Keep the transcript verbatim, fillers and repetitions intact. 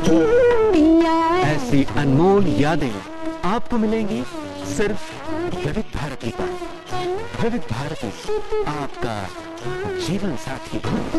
ऐसी अनमोल यादें आपको मिलेंगी सिर्फ विविध भारती पर। विविध भारती, आपका जीवन साथी।